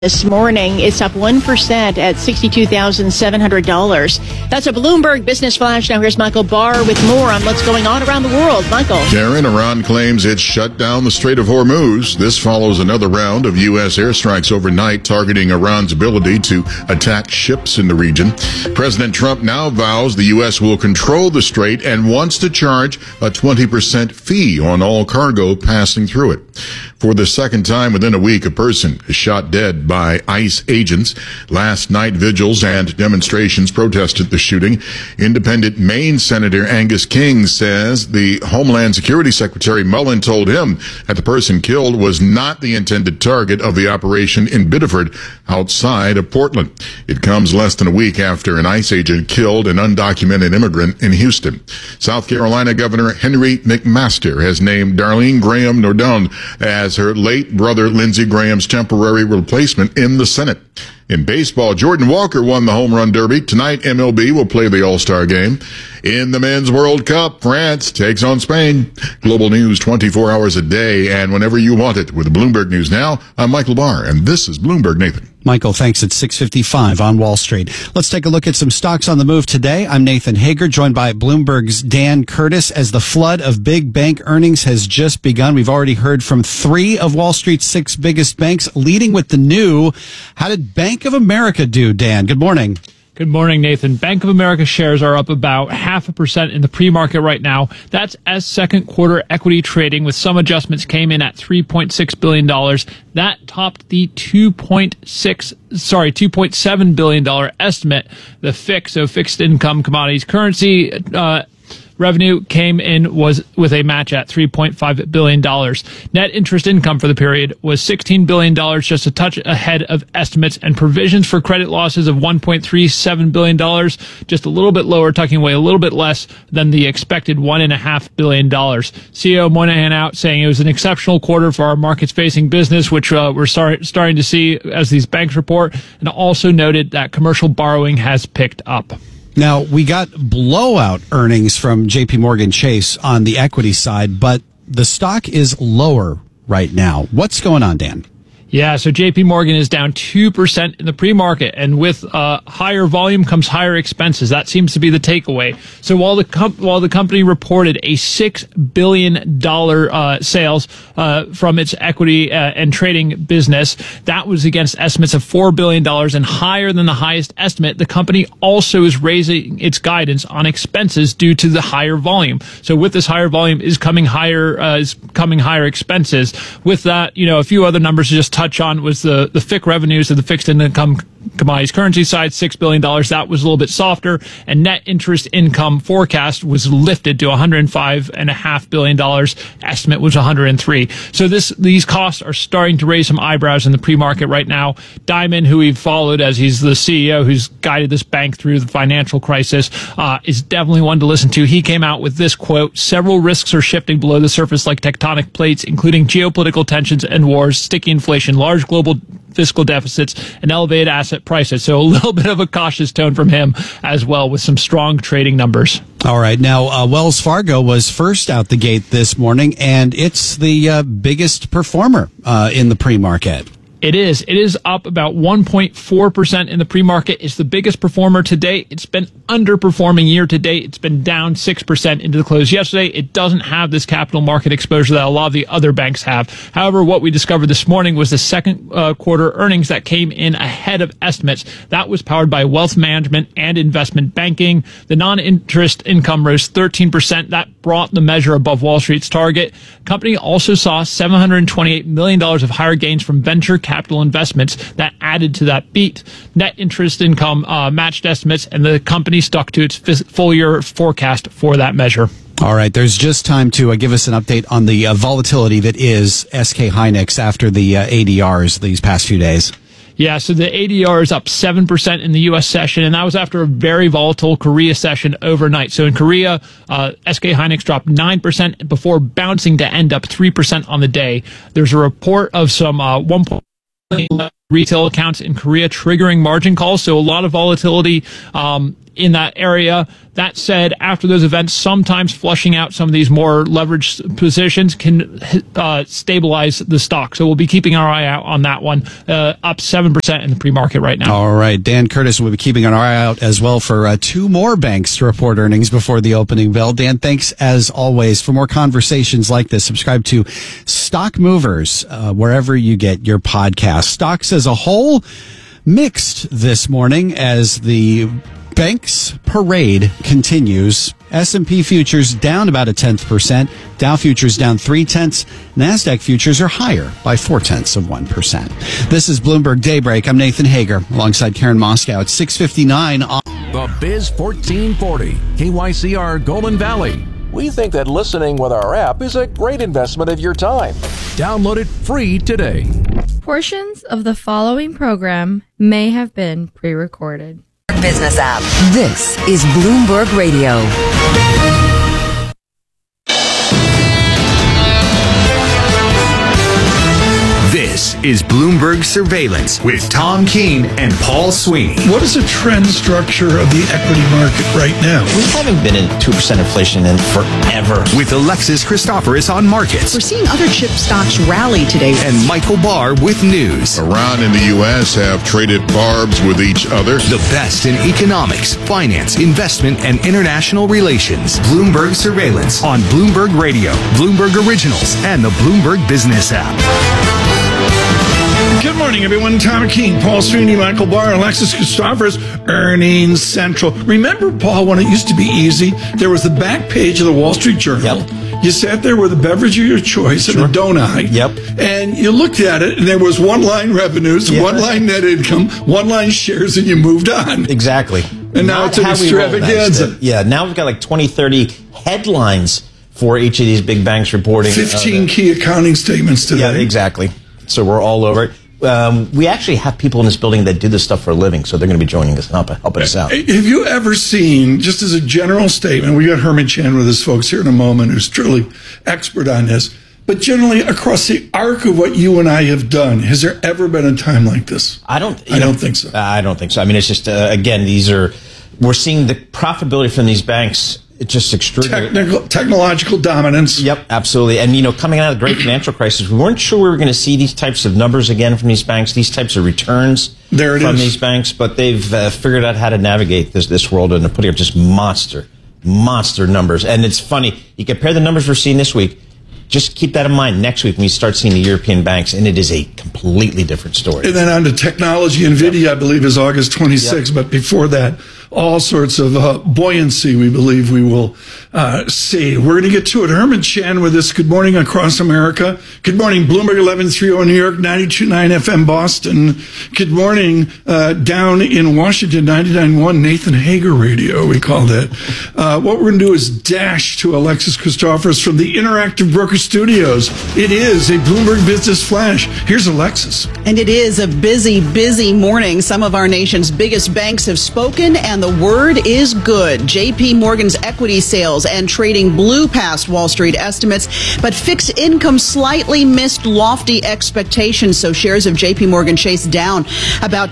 This morning, it's up 1% at $62,700. That's a Bloomberg Business Flash. Now here's Michael Barr with more on what's going on around the world. Michael. Karen, Iran claims it shut down the Strait of Hormuz. This follows another round of U.S. airstrikes overnight targeting Iran's ability to attack ships in the region. President Trump now vows the U.S. will control the strait and wants to charge a 20% fee on all cargo passing through it. For the second time within a week, a person is shot dead by ICE agents. Last night, vigils and demonstrations protested the shooting. Independent Maine Senator Angus King says the Homeland Security Secretary Mullen told him that the person killed was not the intended target of the operation in Biddeford, outside of Portland. It comes less than a week after an ICE agent killed an undocumented immigrant in Houston. South Carolina Governor Henry McMaster has named Darlene Graham Nordon as her late brother Lindsey Graham's temporary replacement in the Senate. In baseball, Jordan Walker won the Home Run Derby. Tonight, MLB will play the All-Star Game. In the Men's World Cup, France takes on Spain. Global news 24 hours a day and whenever you want it. With Bloomberg News Now, I'm Michael Barr, and this is Bloomberg Nathan. Michael, thanks. It's 6:55 on Wall Street. Let's take a look at some stocks on the move today. I'm Nathan Hager, joined by Bloomberg's Dan Curtis. As the flood of big bank earnings has just begun, we've already heard from three of Wall Street's six biggest banks, leading with the new. How did Bank of America do, Dan? Good morning. Good morning, Nathan. Bank of America shares are up about 0.5% in the pre-market right now. That's as second quarter equity trading with some adjustments came in at $3.6 billion. That topped the $2.7 billion estimate. The FIC, so fixed income commodities currency, revenue came in was with a match at $3.5 billion. Net interest income for the period was $16 billion, just a touch ahead of estimates, and provisions for credit losses of $1.37 billion, just a little bit lower, tucking away a little bit less than the expected $1.5 billion. CEO Moynihan out saying it was an exceptional quarter for our markets-facing business, which we're starting to see as these banks report, and also noted that commercial borrowing has picked up. Now, we got blowout earnings from JP Morgan Chase on the equity side, but the stock is lower right now. What's going on, Dan? Yeah, so JP Morgan is down 2% in the pre-market, and with higher volume comes higher expenses. That seems to be the takeaway. So while the company reported a $6 billion sales from its equity and trading business, that was against estimates of $4 billion and higher than the highest estimate. The company also is raising its guidance on expenses due to the higher volume. So with this higher volume is coming higher expenses. With that, a few other numbers to just touch on was the FIC revenues of the fixed income commodities currency side, $6 billion. That was a little bit softer, and net interest income forecast was lifted to $105.5 billion. Estimate was $103. So these costs are starting to raise some eyebrows in the pre-market right now. Diamond, who we've followed as he's the CEO who's guided this bank through the financial crisis, is definitely one to listen to. He came out with this quote: "Several risks are shifting below the surface like tectonic plates, including geopolitical tensions and wars, sticky inflation, large global fiscal deficits, and elevated asset prices." So a little bit of a cautious tone from him as well, with some strong trading numbers. All right. Now, Wells Fargo was first out the gate this morning, and it's the biggest performer in the pre-market. It is. It is up about 1.4% in the pre-market. It's the biggest performer to date. It's been underperforming year to date. It's been down 6% into the close yesterday. It doesn't have this capital market exposure that a lot of the other banks have. However, what we discovered this morning was the second quarter earnings that came in ahead of estimates. That was powered by wealth management and investment banking. The non-interest income rose 13%. That brought the measure above Wall Street's target. Company also saw $728 million of higher gains from venture capital investments that added to that beat. Net interest income matched estimates, and the company stuck to its full year forecast for that measure. All right, there's just time to give us an update on the volatility that is SK Hynix after the ADRs these past few days. Yeah, so the ADR is up 7% in the U.S. session, and that was after a very volatile Korea session overnight. So in Korea, SK Hynix dropped 9% before bouncing to end up 3% on the day. There's a report of some 1 retail accounts in Korea triggering margin calls, so a lot of volatility in that area. That said, after those events, sometimes flushing out some of these more leveraged positions can stabilize the stock. So we'll be keeping our eye out on that one, up 7% in the pre-market right now. All right. Dan Curtis will be keeping an eye out as well for two more banks to report earnings before the opening bell. Dan, thanks as always. For more conversations like this, subscribe to Stock Movers, wherever you get your podcast. Stocks as a whole, mixed this morning as the banks parade continues. S&P futures down about 0.1%. Dow futures down 0.3%. NASDAQ futures are higher by 0.4%. This is Bloomberg Daybreak. I'm Nathan Hager alongside Karen Moscow at 6:59 on The Biz 1440, KYCR Golden Valley. We think that listening with our app is a great investment of your time. Download it free today. Portions of the following program may have been pre-recorded. Business app. This is Bloomberg Radio. This is Bloomberg Surveillance with Tom Keene and Paul Sweeney. What is the trend structure of the equity market right now? We haven't been in 2% inflation in forever. With Alexis Christoforous on markets. We're seeing other chip stocks rally today. And Michael Barr with news. Iran and the U.S. have traded barbs with each other. The best in economics, finance, investment, and international relations. Bloomberg Surveillance on Bloomberg Radio, Bloomberg Originals, and the Bloomberg Business app. Good morning, everyone. Tom Keene, Paul Sweeney, Michael Barr, Alexis Christoforous, Earnings Central. Remember, Paul, when it used to be easy, there was the back page of the Wall Street Journal. Yep. You sat there with a beverage of your choice and a donut. Yep. And you looked at it, and there was one-line revenues, one-line net income, one-line shares, and you moved on. Exactly. And now it's an extravaganza. Yeah, now we've got like 20, 30 headlines for each of these big banks reporting. 15 key accounting statements today. Yeah, exactly. So we're all over it. We actually have people in this building that do this stuff for a living, so they're going to be joining us and helping us out. Have you ever seen, just as a general statement, we got Herman Chan with his folks here in a moment, who's truly expert on this, but generally across the arc of what you and I have done, has there ever been a time like this? I don't think so. I don't think so. I mean, it's just, again, we're seeing the profitability from these banks. It's just extraordinary. Technological dominance. Yep, absolutely. And, coming out of the great financial crisis, we weren't sure we were going to see these types of numbers again from these banks, these types of returns from these banks, but they've figured out how to navigate this world, and they're putting up just monster numbers. And it's funny, you compare the numbers we're seeing this week, just keep that in mind next week when we start seeing the European banks, and it is a completely different story. And then on to technology. NVIDIA, I believe, is August 26th, but before that, all sorts of buoyancy we believe we will see. We're going to get to it. Herman Chan with us. Good morning across America. Good morning, Bloomberg 1130 New York, 92.9 FM Boston. Good morning down in Washington, 99.1 Nathan Hager Radio, we call that. What we're going to do is dash to Alexis Christoforous from the Interactive Broker Studios. It is a Bloomberg Business Flash. Here's Alexis. And it is a busy morning. Some of our nation's biggest banks have spoken, and the word is good. JP Morgan's equity sales and trading blew past Wall Street estimates, but fixed income slightly missed lofty expectations. So shares of JP Morgan Chase down about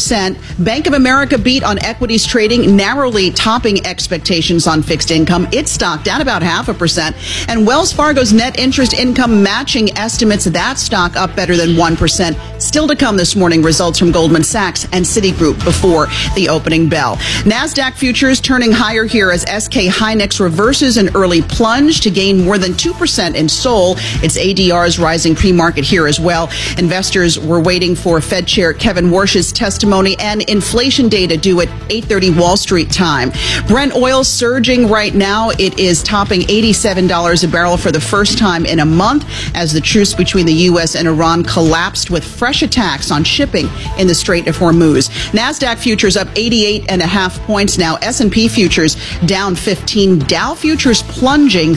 2%. Bank of America beat on equities trading, narrowly topping expectations on fixed income. Its stock down about 0.5%. And Wells Fargo's net interest income matching estimates, that stock up better than 1%. Still to come this morning, results from Goldman Sachs and Citigroup before the opening bell. NASDAQ futures turning higher here as SK Hynix reverses an early plunge to gain more than 2% in Seoul. Its ADR is rising pre-market here as well. Investors were waiting for Fed Chair Kevin Warsh's testimony and inflation data due at 8:30 Wall Street time. Brent oil surging right now. It is topping $87 a barrel for the first time in a month as the truce between the U.S. and Iran collapsed with fresh attacks on shipping in the Strait of Hormuz. NASDAQ futures up 88.5 points now. S&P futures down 15. Dow futures plunging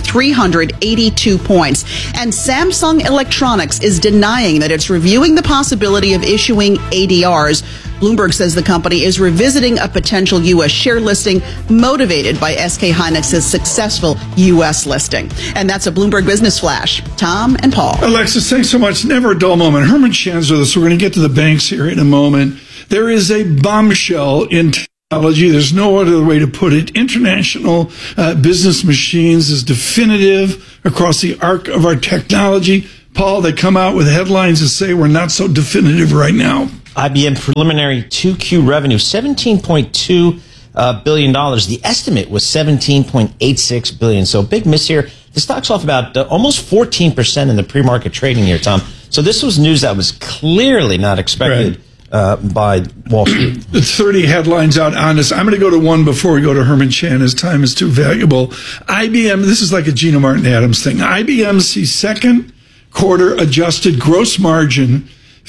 382 points. And Samsung Electronics is denying that it's reviewing the possibility of issuing ADRs. Bloomberg says the company is revisiting a potential U.S. share listing motivated by SK Hynix's successful U.S. listing. And that's a Bloomberg Business Flash. Tom and Paul. Alexis, thanks so much. Never a dull moment. Herman Chan's with us. We're going to get to the banks here in a moment. There is a bombshell in technology. There's no other way to put it. International business machines is definitive across the arc of our technology. Paul, they come out with headlines that say we're not so definitive right now. IBM preliminary 2Q revenue, $17.2 billion. The estimate was $17.86 billion. So big miss here. The stock's off about almost 14% in the pre-market trading here, Tom. So this was news that was clearly not expected by Wall Street. 30 headlines out on this. I'm going to go to one before we go to Herman Chan. His time is too valuable. IBM, this is like a Gina Martin Adams thing. IBM sees second quarter adjusted gross margin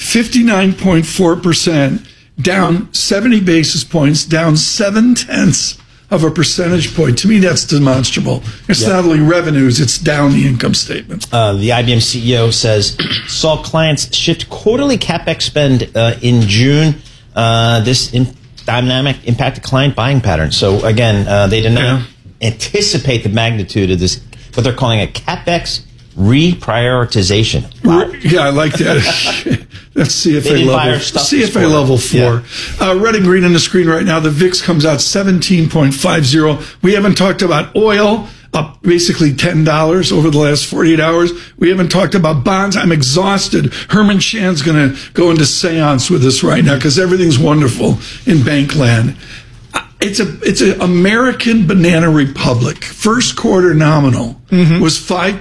59.4%, down 70 basis points, down 0.7 of a percentage point. To me, that's demonstrable. It's not only revenues, it's down the income statement. The IBM CEO says saw clients shift quarterly CapEx spend in June. This dynamic impacted client buying patterns. So again, they did not anticipate the magnitude of this, what they're calling a CapEx reprioritization. Wow. Yeah, I like that. That's CFA level 4. Red and green on the screen right now. The VIX comes out 17.50. We haven't talked about oil, up basically $10 over the last 48 hours. We haven't talked about bonds. I'm exhausted. Herman Chan's going to go into seance with us right now because everything's wonderful in bank land. It's an American banana republic. First quarter nominal was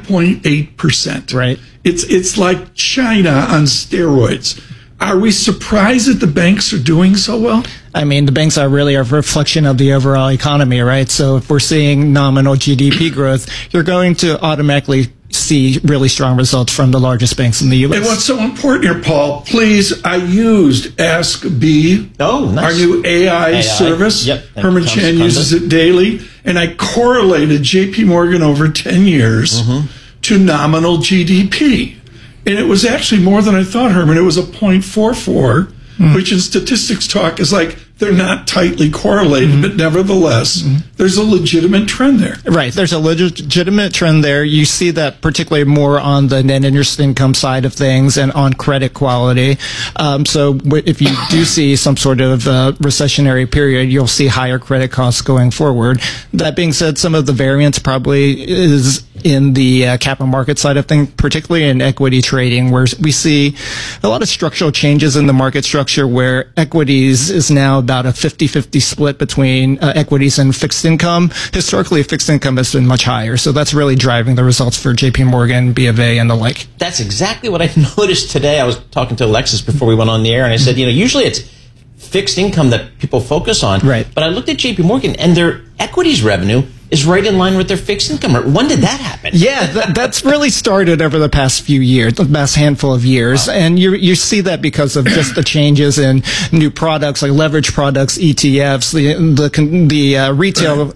5.8%. Right. It's like China on steroids. Are we surprised that the banks are doing so well? I mean, the banks are really a reflection of the overall economy, right? So if we're seeing nominal GDP growth, you're going to automatically see really strong results from the largest banks in the U.S. And what's so important here, Paul, please, I used Ask B, our new AI service. Herman Chan uses it daily. And I correlated JP Morgan over 10 years to nominal GDP. And it was actually more than I thought, Herman. It was a 0.44, which in statistics talk is like they're not tightly correlated, but nevertheless, there's a legitimate trend there. Right. There's a legitimate trend there. You see that particularly more on the net interest income side of things and on credit quality. So if you do see some sort of recessionary period, you'll see higher credit costs going forward. That being said, some of the variance probably is in the capital market side of things, particularly in equity trading, where we see a lot of structural changes in the market structure where equities is now about a 50-50 split between equities and fixed income. Historically, fixed income has been much higher. So that's really driving the results for JP Morgan, B of A, and the like. That's exactly what I noticed today. I was talking to Alexis before we went on the air, and I said, usually it's fixed income that people focus on. Right. But I looked at JP Morgan, and their equities revenue is right in line with their fixed income. When did that happen? Yeah, that's really started over the past few years, the past handful of years. Wow. And you see that because of just the changes in new products like leverage products, ETFs, the retail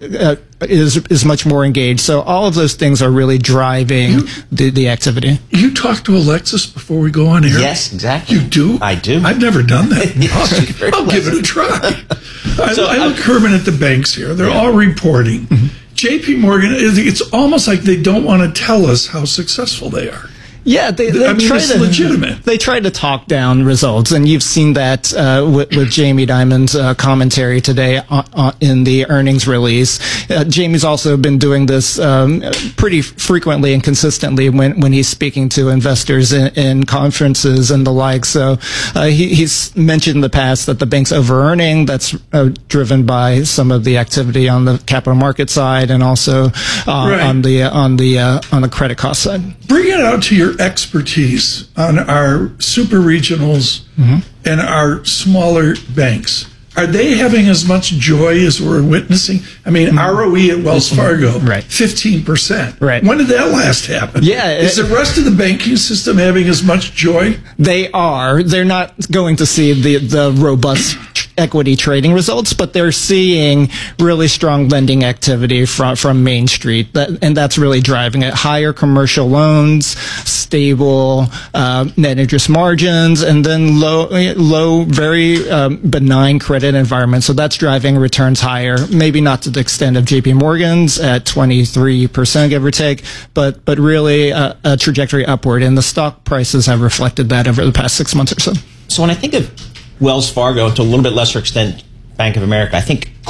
is much more engaged. So all of those things are really driving the activity. You talk to Alexis before we go on air? Yes, exactly. You do? I do. I've never done that. I'll give it a try. I look, Herman, at the banks here. They're all reporting. JP Morgan, it's almost like they don't want to tell us how successful they are. Yeah, it's legitimate. They try to talk down results, and you've seen that with Jamie Dimon's commentary today in the earnings release. Jamie's also been doing this pretty frequently and consistently when he's speaking to investors in conferences and the like. So he's mentioned in the past that the bank's over-earning. That's driven by some of the activity on the capital market side and also on the credit cost side. Bring it out to your expertise on our super regionals and our smaller banks. Are they having as much joy as we're witnessing? I mean, ROE at Wells Fargo, 15%. Right. When did that last happen? Yeah. Is the rest of the banking system having as much joy? They are. They're not going to see the robust equity trading results, but they're seeing really strong lending activity from Main Street, and that's really driving it. Higher commercial loans, stable net interest margins, and then low, very benign credit environment. So that's driving returns higher. Maybe not to the extent of JP Morgan's at 23%, give or take, but really a trajectory upward, and the stock prices have reflected that over the past 6 months or so. So when I think of Wells Fargo, to a little bit lesser extent Bank of America, I think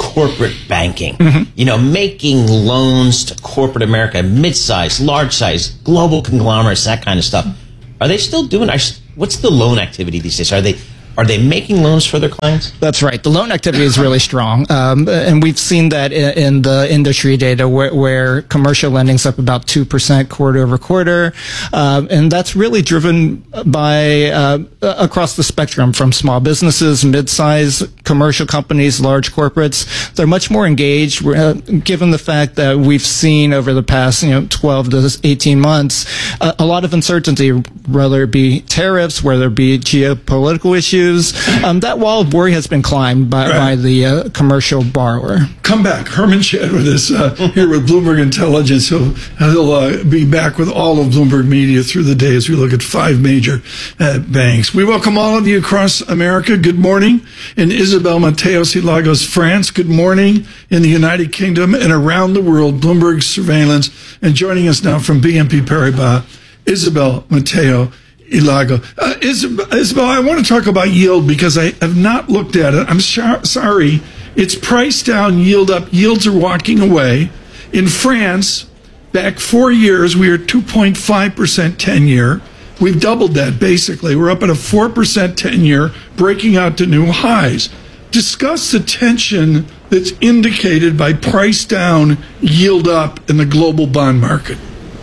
corporate banking, making loans to corporate America, mid-size, large-size, global conglomerates, that kind of stuff. Are they still doing? What's the loan activity these days? Are they making loans for their clients? That's right. The loan activity is really strong. And we've seen that in the industry data where commercial lending's up about 2% quarter over quarter. And that's really driven by across the spectrum from small businesses, mid-size commercial companies, large corporates. They're much more engaged, given the fact that we've seen over the past 12 to 18 months a lot of uncertainty, whether it be tariffs, whether it be geopolitical issues. That wall of worry has been climbed by the commercial borrower. Come back. Herman Chan with us here with Bloomberg Intelligence. He'll be back with all of Bloomberg Media through the day as we look at 5 major banks. We welcome all of you across America. Good morning in Isabel Mateos y Lagos, France. Good morning in the United Kingdom and around the world. Bloomberg Surveillance. And joining us now from BNP Paribas, Isabel Mateo Ilago. Isabel, I want to talk about yield because I have not looked at it. I'm sorry. It's price down, yield up. Yields are walking away. In France, back 4 years, we are 2.5% 10-year. We've doubled that, basically. We're up at a 4% 10-year, breaking out to new highs. Discuss the tension that's indicated by price down, yield up in the global bond market.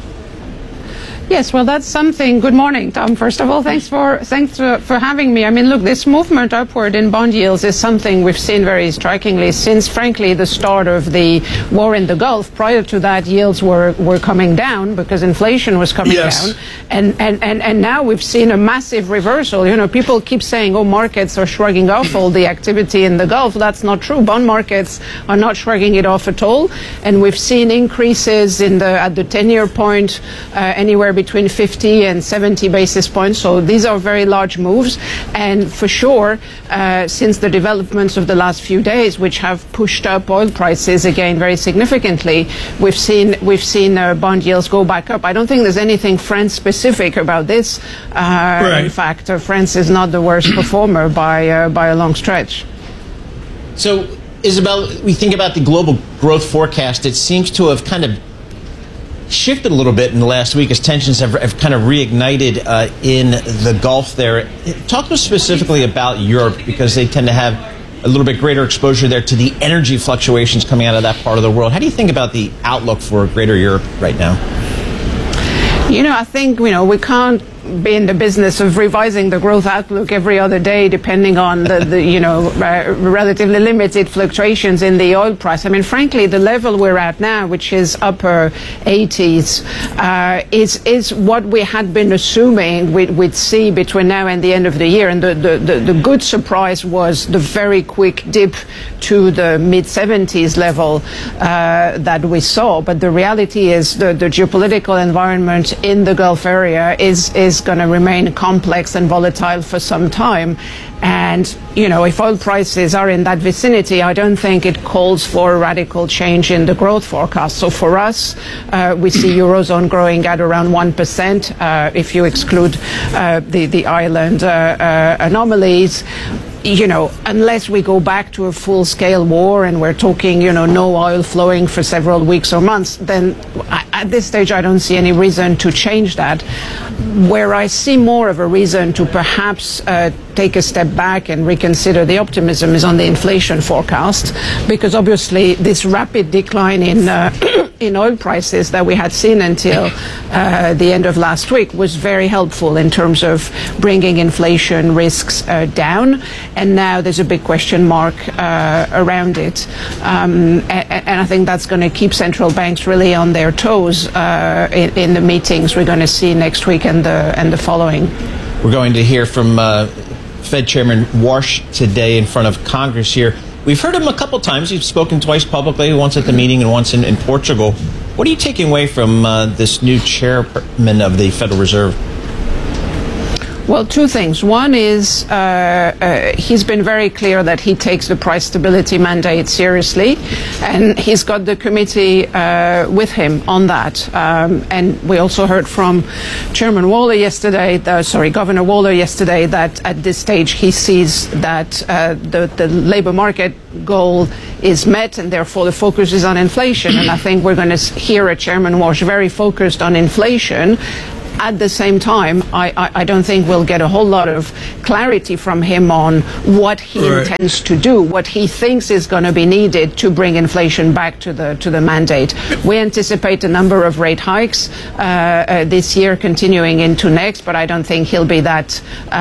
Yes, well, that's something. Good morning, Tom. First of all, thanks for having me. I mean, look, this movement upward in bond yields is something we've seen very strikingly since, frankly, the start of the war in the Gulf. Prior to that, yields were coming down because inflation was coming down, and now we've seen a massive reversal. People keep saying, "Oh, markets are shrugging off all the activity in the Gulf." That's not true. Bond markets are not shrugging it off at all, and we've seen increases at the 10-year point anywhere between 50 and 70 basis points. So these are very large moves. And for sure, since the developments of the last few days, which have pushed up oil prices again very significantly, we've seen bond yields go back up. I don't think there's anything France specific about this. In fact, France is not the worst performer by a long stretch. So, Isabel, we think about the global growth forecast. It seems to have kind of shifted a little bit in the last week as tensions have kind of reignited in the Gulf there. Talk to us specifically about Europe, because they tend to have a little bit greater exposure there to the energy fluctuations coming out of that part of the world. How do you think about the outlook for greater Europe right now? I think, we can't be in the business of revising the growth outlook every other day, depending on the relatively limited fluctuations in the oil price. I mean, frankly, the level we're at now, which is upper 80s, is what we had been assuming we'd see between now and the end of the year. And the good surprise was the very quick dip to the mid-70s level that we saw. But the reality is the geopolitical environment in the Gulf area is going to remain complex and volatile for some time. And, if oil prices are in that vicinity, I don't think it calls for a radical change in the growth forecast. So for us, we see Eurozone growing at around 1%, if you exclude the island anomalies. Unless we go back to a full-scale war and we're talking, no oil flowing for several weeks or months, then at this stage I don't see any reason to change that. Where I see more of a reason to perhaps take a step back and reconsider the optimism is on the inflation forecast, because obviously this rapid decline in oil prices that we had seen until the end of last week was very helpful in terms of bringing inflation risks down. And now there's a big question mark around it. And I think that's going to keep central banks really on their toes in the meetings we're going to see next week and the following. We're going to hear from Fed Chairman Warsh today in front of Congress here. We've heard him a couple times. He's spoken twice publicly, once at the meeting and once in Portugal. What are you taking away from this new chairman of the Federal Reserve? Well, two things. One is he's been very clear that he takes the price stability mandate seriously, and he's got the committee with him on that. And we also heard from Governor Waller yesterday, that at this stage he sees that the labor market goal is met, and therefore the focus is on inflation. And I think we're going to hear a Chairman Walsh very focused on inflation. At the same time, I don't think we'll get a whole lot of clarity from him on what he intends to do, what he thinks is going to be needed to bring inflation back to the mandate. We anticipate a number of rate hikes this year, continuing into next, but I don't think he'll be that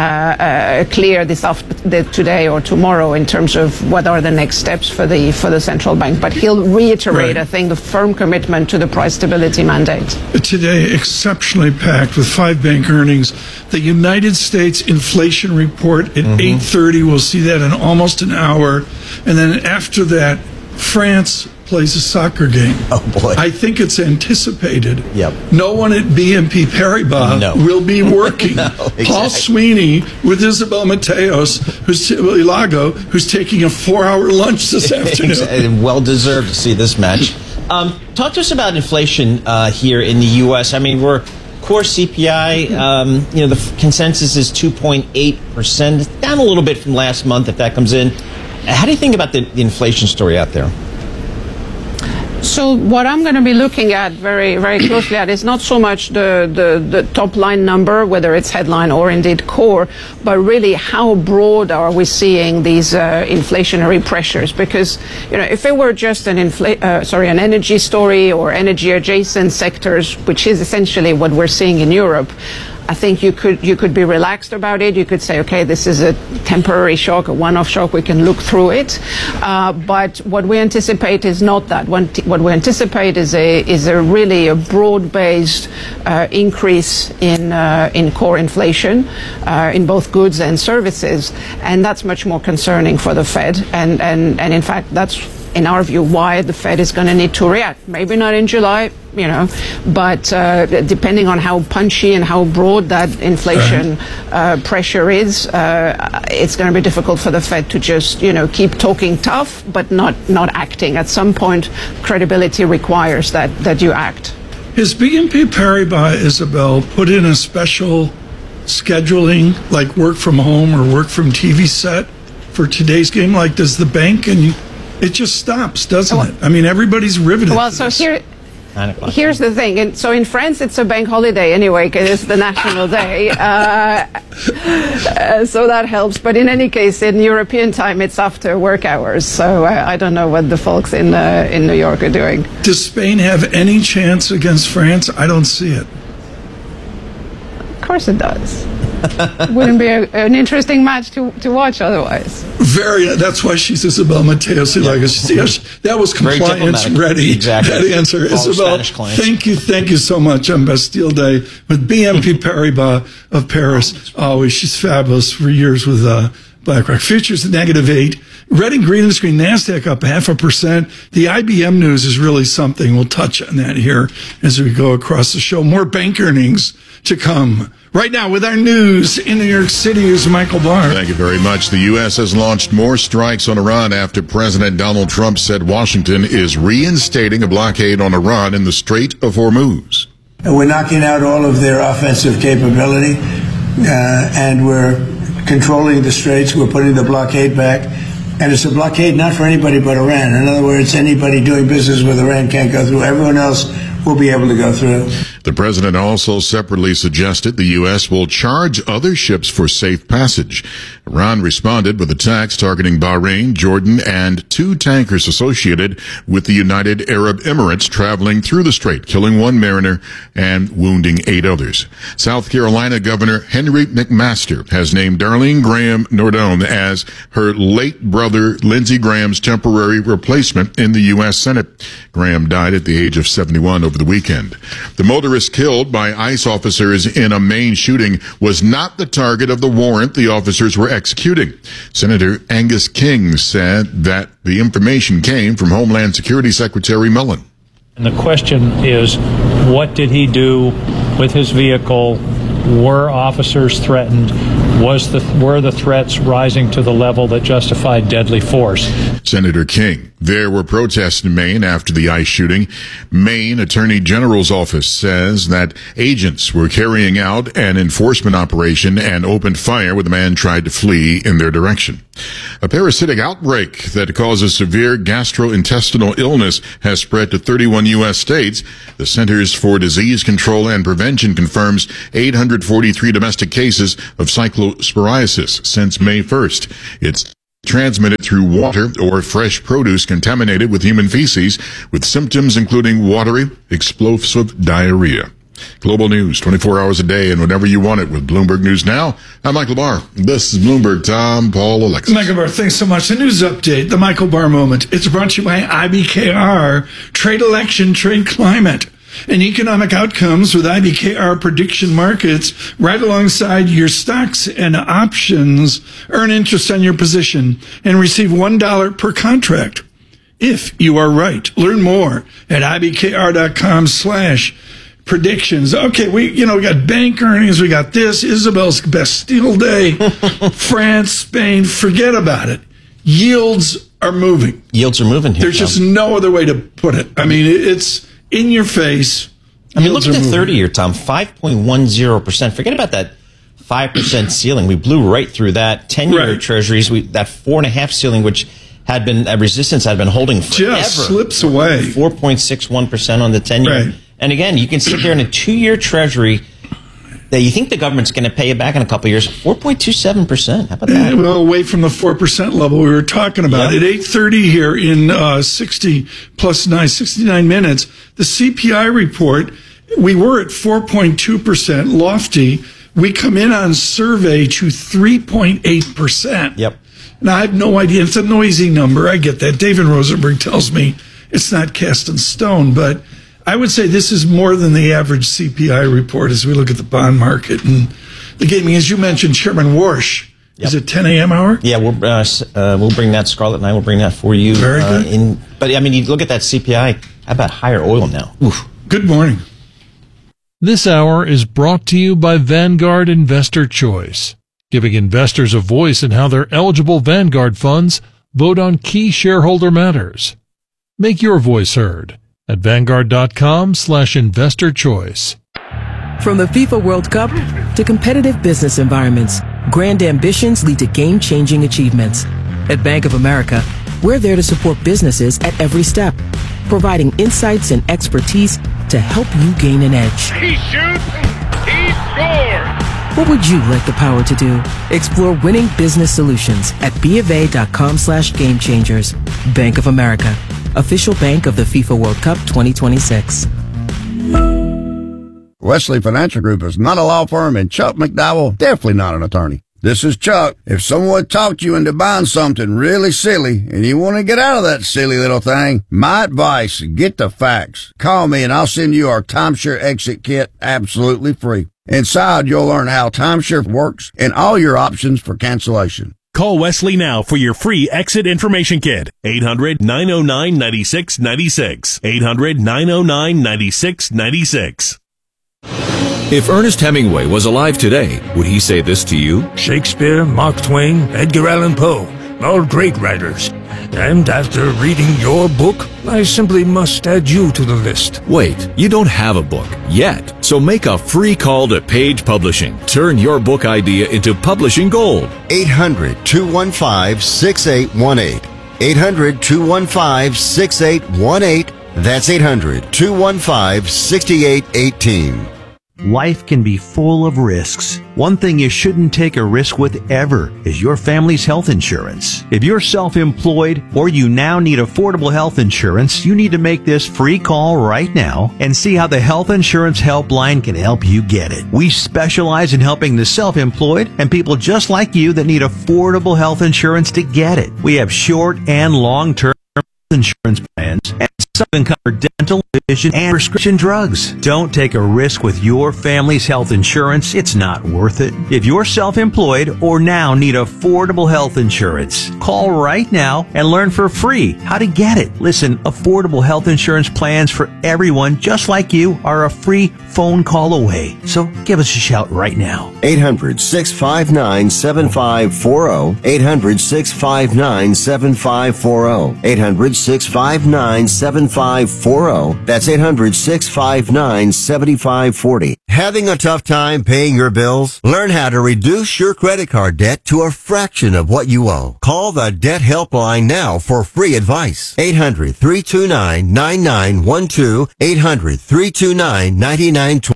clear today or tomorrow in terms of what are the next steps for the central bank. But he'll reiterate, I think, the firm commitment to the price stability mandate. Today, exceptionally packed with 5 bank earnings. The United States inflation report at 8:30. We'll see that in almost an hour. And then after that, France plays a soccer game. Oh, boy. I think it's anticipated. Yep. No one at BNP Paribas will be working. Exactly. Paul Sweeney with Isabel Mateos, who's taking a 4-hour lunch this afternoon. Well deserved to see this match. Talk to us about inflation here in the U.S. I mean, we're core CPI, the consensus is 2.8%, down a little bit from last month if that comes in. How do you think about the inflation story out there? So what I'm going to be looking at very, very closely at is not so much the top line number, whether it's headline or indeed core, but really how broad are we seeing these inflationary pressures? Because if it were just an energy story or energy adjacent sectors, which is essentially what we're seeing in Europe, I think you could be relaxed about it. You could say, okay, this is a temporary shock, a one-off shock. We can look through it. But what we anticipate is not that. What we anticipate is a really broad-based increase in core inflation in both goods and services, and that's much more concerning for the Fed. And in fact, that's, in our view, why the Fed is going to need to react. Maybe not in July, but depending on how punchy and how broad that inflation pressure is, it's going to be difficult for the Fed to just, keep talking tough, but not acting. At some point, credibility requires that you act. Is BNP Paribas, Isabel, put in a special scheduling, like work from home or work from TV set for today's game? Like, does the bank and it just stops, doesn't it? I mean, every's riveted. Well, so here's the thing. And so in France, it's a bank holiday anyway, because it's the national day. So that helps. But in any case, in European time, it's after work hours. So I don't know what the folks in New York are doing. Does Spain have any chance against France? I don't see it. Of course it does. Wouldn't be an interesting match to watch otherwise. That's why she's Isabel Mateos. That was compliance ready. Exactly. That answer. Isabel, thank you so much on Bastille Day with BNP Paribas of Paris. Always, she's fabulous for years with BlackRock. Futures at -8. Red and green on the screen. NASDAQ up 0.5%. The IBM news is really something. We'll touch on that here as we go across the show. More bank earnings to come. Right now, with our news in New York City, is Michael Barr. Thank you very much. The U.S. has launched more strikes on Iran after President Donald Trump said Washington is reinstating a blockade on Iran in the Strait of Hormuz. We're knocking out all of their offensive capability, and we're controlling the straits. We're putting the blockade back. And it's a blockade not for anybody but Iran. In other words, anybody doing business with Iran can't go through. Everyone else will be able to go through. The president also separately suggested the U.S. will charge other ships for safe passage. Iran responded with attacks targeting Bahrain, Jordan, and 2 tankers associated with the United Arab Emirates traveling through the strait, killing 1 mariner and wounding 8 others. South Carolina Governor Henry McMaster has named Darlene Graham Nordone as her late brother Lindsey Graham's temporary replacement in the U.S. Senate. Graham died at the age of 71 over the weekend. The motorist killed by ICE officers in a Maine shooting was not the target of the warrant the officers were executing. Senator Angus King said that the information came from Homeland Security Secretary Mullen. And the question is, what did he do with his vehicle Were officers threatened? Were the threats rising to the level that justified deadly force? Senator King. There were protests in Maine after the ICE shooting. Maine Attorney General's office says that agents were carrying out an enforcement operation and opened fire when the man tried to flee in their direction. A parasitic outbreak that causes severe gastrointestinal illness has spread to 31 U.S. states. The Centers for Disease Control and Prevention confirms 843 domestic cases of cyclosporiasis since May 1st. It's transmitted through water or fresh produce contaminated with human feces, with symptoms including watery, explosive diarrhea. Global news, 24 hours a day and whenever you want it with Bloomberg News Now. I'm Michael Barr. This is Bloomberg Tom, Paul, Alexis. Michael Barr, thanks so much. The news update, the Michael Barr moment. It's brought to you by IBKR, Trade Election, Trade Climate, and economic outcomes with IBKR prediction markets right alongside your stocks and options. Earn interest on your position and receive $1 per contract if you are right. Learn more at ibkr.com/predictions. Okay, we got bank earnings, we got this, Isabel's Bastille Day, France, Spain, forget about it. Yields are moving. Yields are moving here. There's just no other way to put it. I mean, it's in your face. I mean, look at the 30-year, Tom, 5.10%. Forget about that 5% ceiling. We blew right through that. 10-year treasuries, that 4.5 ceiling, which had been a resistance, had been holding forever. Just slips away. 4.61% on the 10-year. Right. And again, you can sit there in a 2-year treasury that you think the government's going to pay you back in a couple of years. 4.27%. How about that? Well, away from the 4% level we were talking about. At 8:30 here in 69 minutes, the CPI report, we were at 4.2%, lofty. We come in on survey to 3.8%. Yep. Now, I have no idea. It's a noisy number. I get that. David Rosenberg tells me it's not cast in stone, but I would say this is more than the average CPI report as we look at the bond market and the gaming. As you mentioned, Chairman Warsh, is it 10 a.m. hour? Yeah, we'll bring that. Scarlett and I will bring that for you. Very good. But, I mean, you look at that CPI. How about higher oil now? Oof. Good morning. This hour is brought to you by Vanguard Investor Choice, giving investors a voice in how their eligible Vanguard funds vote on key shareholder matters. Make your voice heard at Vanguard.com/investor choice. From the FIFA World Cup to competitive business environments, grand ambitions lead to game-changing achievements. At Bank of America, we're there to support businesses at every step, providing insights and expertise to help you gain an edge. He shoots, he scores! What would you like the power to do? Explore winning business solutions at BofA.com/gamechangers. Bank of America, official bank of the FIFA World Cup 2026. Wesley Financial Group is not a law firm, and Chuck McDowell, definitely not an attorney. This is Chuck. If someone talked you into buying something really silly and you want to get out of that silly little thing, my advice, get the facts. Call me and I'll send you our timeshare exit kit absolutely free. Inside, you'll learn how timeshare works and all your options for cancellation. Call Wesley now for your free exit information kit. 800-909-9696. 800-909-9696. If Ernest Hemingway was alive today, would he say this to you? Shakespeare, Mark Twain, Edgar Allan Poe, all great writers. And after reading your book, I simply must add you to the list. Wait, you don't have a book yet. So make a free call to Page Publishing. Turn your book idea into publishing gold. 800-215-6818. 800-215-6818. That's 800-215-6818. Life can be full of risks. One thing you shouldn't take a risk with ever is your family's health insurance. If you're self-employed or you now need affordable health insurance, you need to make this free call right now and see how the Health Insurance Helpline can help you get it. We specialize in helping the self-employed and people just like you that need affordable health insurance to get it. We have short and long-term insurance plans and Some cover dental, vision, and prescription drugs. Don't take a risk with your family's health insurance. It's not worth it. If you're self-employed or now need affordable health insurance, call right now and learn for free how to get it. Listen, affordable health insurance plans for everyone just like you are a free phone call away. So give us a shout right now. 800-659-7540. 800-659-7540. 800-659-7540. That's 800-659-7540. Having a tough time paying your bills? Learn how to reduce your credit card debt to a fraction of what you owe. Call the Debt Helpline now for free advice. 800-329-9912. 800-329-9912.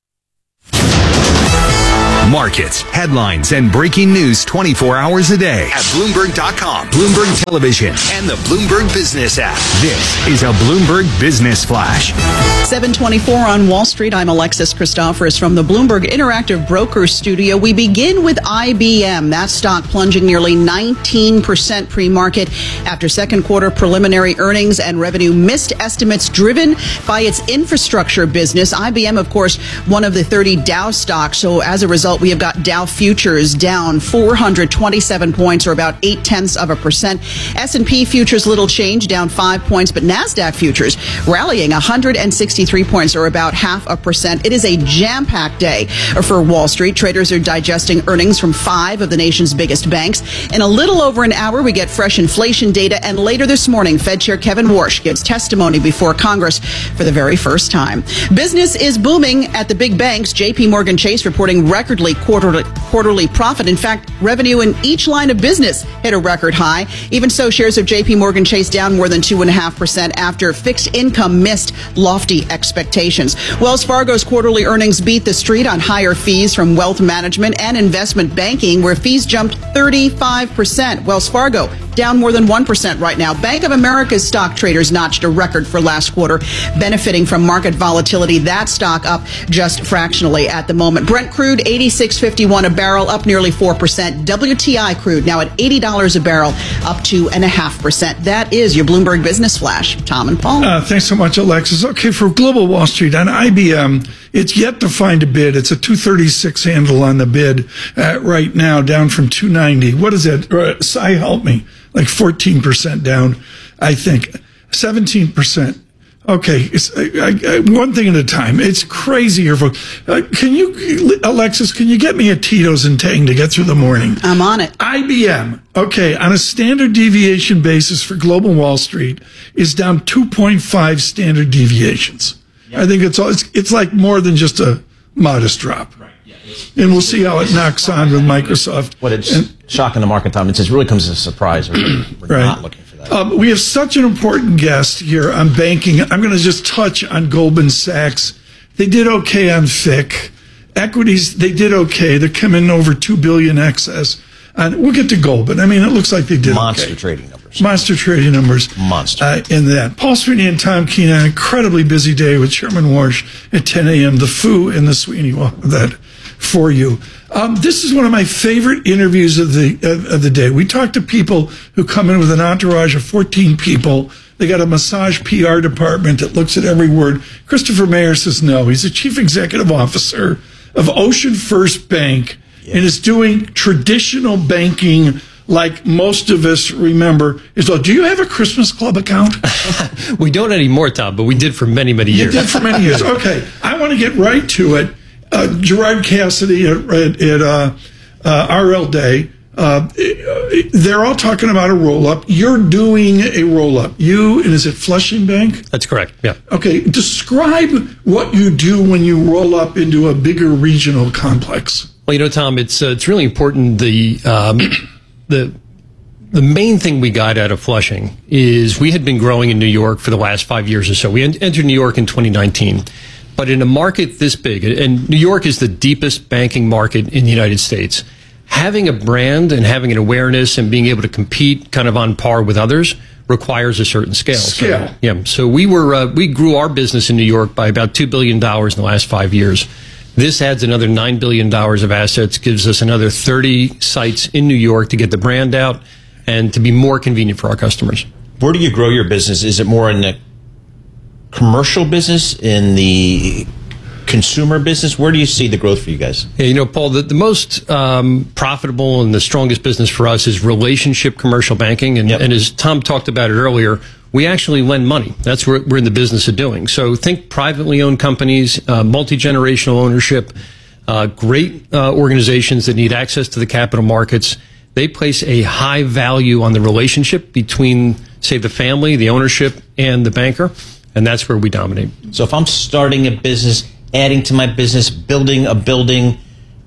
Markets, headlines, and breaking news 24 hours a day at Bloomberg.com, Bloomberg Television, and the Bloomberg Business app. This is a Bloomberg Business Flash. 7:24 on Wall Street. I'm Alexis Christoforous from the Bloomberg Interactive Brokers Studio. We begin with IBM. That stock plunging nearly 19% pre-market after second quarter preliminary earnings and revenue missed estimates driven by its infrastructure business. IBM, of course, one of the 30 Dow stocks. So as a result, we have got Dow futures down 427 points, or about 0.8%. S&P futures little change, down 5 points, but NASDAQ futures rallying 163 points, or about 0.5%. It is a jam-packed day for Wall Street. Traders are digesting earnings from 5 of the nation's biggest banks. In a little over an hour, we get fresh inflation data, and later this morning, Fed Chair Kevin Warsh gives testimony before Congress for the very first time. Business is booming at the big banks. JP Morgan Chase reporting record quarterly profit. In fact, revenue in each line of business hit a record high. Even so, shares of JP Morgan Chase down more than 2.5% after fixed income missed lofty expectations. Wells Fargo's quarterly earnings beat the street on higher fees from wealth management and investment banking, where fees jumped 35%. Wells Fargo down more than 1% right now. Bank of America's stock traders notched a record for last quarter, benefiting from market volatility. That stock up just fractionally at the moment. Brent crude, $86.51 a barrel, up nearly 4%. WTI crude now at $80 a barrel, up 2.5%. That is your Bloomberg Business Flash. Tom and Paul. Thanks so much, Alexis. Okay, for Global Wall Street, on IBM, it's yet to find a bid. It's a 236 handle on the bid right now, down from 290. What is it? Cy, help me. Like 14% down, I think. 17%. Okay, one thing at a time. It's crazy here, folks. Alexis, can you get me a Tito's and Tang to get through the morning? I'm on it. IBM, okay, on a standard deviation basis for Global Wall Street, is down 2.5 standard deviations. Yep. I think it's like more than just a modest drop. Right. Yeah, and we'll see how it knocks on with Microsoft. What it's shocking the market, Tom. It just really comes as a surprise. We're not looking for that. We have such an important guest here on banking. I'm going to just touch on Goldman Sachs. They did okay on FICC. Equities, they did okay. They're coming over $2 billion excess. And we'll get to gold, but I mean, it looks like they did Monster trading numbers. Monster trading numbers. Monster. In that. Paul Sweeney and Tom Keene, incredibly busy day with Chairman Warsh at 10 a.m. The Foo and the Sweeney. We'll have that for you. This is one of my favorite interviews of the day. We talk to people who come in with an entourage of 14 people. They got a massage PR department that looks at every word. Christopher Mayer says no. He's the chief executive officer of Ocean First Bank and is doing traditional banking like most of us remember. Do you have a Christmas Club account? We don't anymore, Tom, but we did for many, many years. You did for many years. Okay. I want to get right to it. Gerard Cassidy at RL Day, they're all talking about a roll-up. You're doing a roll-up. And is it Flushing Bank? That's correct, yeah. Okay, describe what you do when you roll up into a bigger regional complex. Well, Tom, it's really important. The main thing we got out of Flushing is we had been growing in New York for the last 5 years or so. We entered New York in 2019. But in a market this big, and New York is the deepest banking market in the United States, having a brand and having an awareness and being able to compete kind of on par with others requires a certain scale. So we grew our business in New York by about $2 billion in the last 5 years. This adds another $9 billion of assets, gives us another 30 sites in New York to get the brand out and to be more convenient for our customers. Where do you grow your business? Is it more in the commercial business, in the consumer business? Where do you see the growth for you guys? Yeah, Paul, the most profitable and the strongest business for us is relationship commercial banking. And as Tom talked about it earlier, we actually lend money. That's what we're in the business of doing. So think privately owned companies, multi-generational ownership, great organizations that need access to the capital markets. They place a high value on the relationship between, say, the family, the ownership, and the banker. And that's where we dominate. So if I'm starting a business, adding to my business, building a building,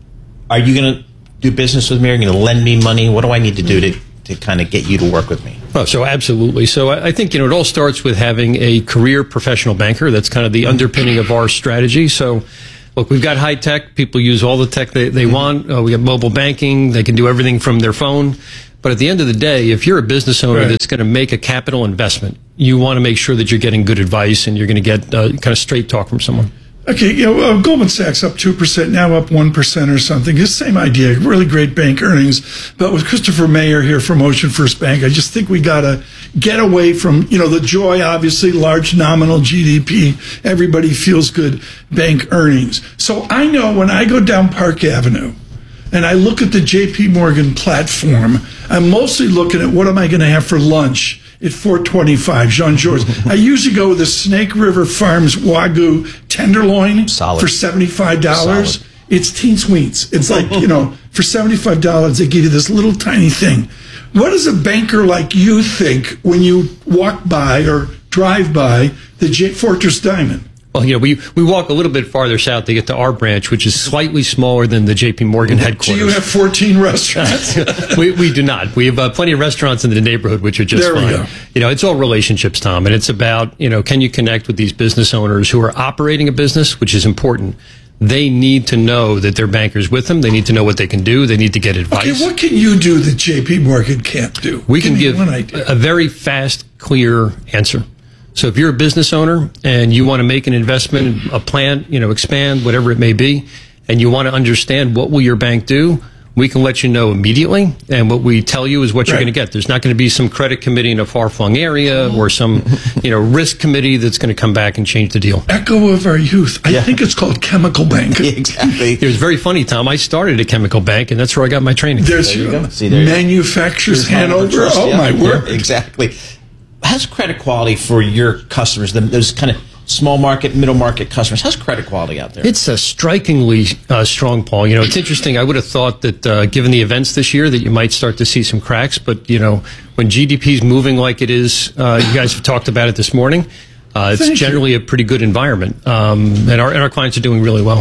are you going to do business with me? Are you going to lend me money? What do I need to do to kind of get you to work with me? Oh, so absolutely. So I think, it all starts with having a career professional banker. That's kind of the underpinning of our strategy. So, look, we've got high tech. People use all the tech they want. We have mobile banking. They can do everything from their phone. But at the end of the day, if you're a business owner that's going to make a capital investment, you want to make sure that you're getting good advice and you're going to get kind of straight talk from someone. Okay, Goldman Sachs up 2%, now up 1% or something. It's the same idea, really great bank earnings. But with Christopher Mayer here from Ocean First Bank, I just think we got to get away from, the joy, obviously, large nominal GDP, everybody feels good bank earnings. So I know when I go down Park Avenue and I look at the JP Morgan platform, I'm mostly looking at what am I going to have for lunch at 425 Jean-Georges. I usually go with the Snake River Farms Wagyu tenderloin for $75. Solid. It's teens weens. It's like, for $75, they give you this little tiny thing. What does a banker like you think when you walk by or drive by the Fortress Diamond? Well, we walk a little bit farther south to get to our branch, which is slightly smaller than the JP Morgan headquarters. Do you have 14 restaurants? we do not. We have plenty of restaurants in the neighborhood, which are just there fine. We go. It's all relationships, Tom, and it's about, can you connect with these business owners who are operating a business, which is important. They need to know that their banker's with them. They need to know what they can do. They need to get advice. Okay, what can you do that JP Morgan can't do? We can give a very fast, clear answer. So if you're a business owner and you want to make an investment, a plant, expand, whatever it may be, and you want to understand what will your bank do, we can let you know immediately. And what we tell you is what you're going to get. There's not going to be some credit committee in a far-flung area or some, risk committee that's going to come back and change the deal. Echo of our youth. I think it's called Chemical Bank. Exactly. It was very funny, Tom. I started at Chemical Bank, and that's where I got my training. There you go. Manufacturers Hanover. Oh, my word. Yeah, exactly. How's credit quality for your customers, those kind of small market, middle market customers? How's credit quality out there? It's a strikingly strong, Paul. It's interesting. I would have thought that given the events this year that you might start to see some cracks. But, when GDP is moving like it is, you guys have talked about it this morning, it's generally a pretty good environment. And our clients are doing really well.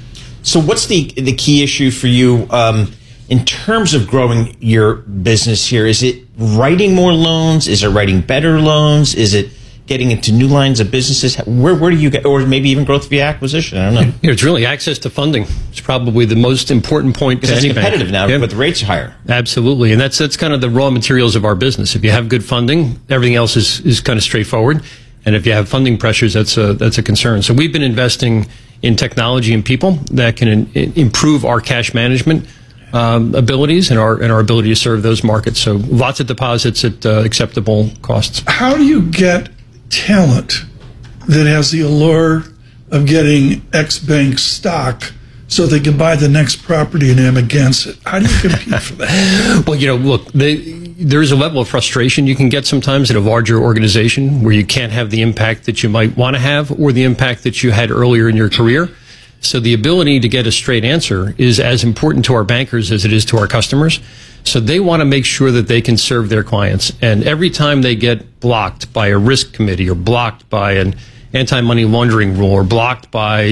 So what's the key issue for you in terms of growing your business here? Is it writing more loans? Is it writing better loans? Is it getting into new lines of businesses? Where do you get, or maybe even growth via acquisition? I don't know. It's really access to funding. It's probably the most important point to any bank. It's competitive now, but the rates are higher. Absolutely, and that's kind of the raw materials of our business. If you have good funding, everything else is kind of straightforward. And if you have funding pressures, that's a concern. So we've been investing in technology and people that can improve our cash management abilities and our ability to serve those markets. So lots of deposits at acceptable costs. How do you get talent that has the allure of getting X bank stock so they can buy the next property and Amagansett? How do you compete for that? Well, look, there is a level of frustration you can get sometimes at a larger organization where you can't have the impact that you might want to have or the impact that you had earlier in your career. So the ability to get a straight answer is as important to our bankers as it is to our customers. So they want to make sure that they can serve their clients. And every time they get blocked by a risk committee or blocked by an anti-money laundering rule or blocked by,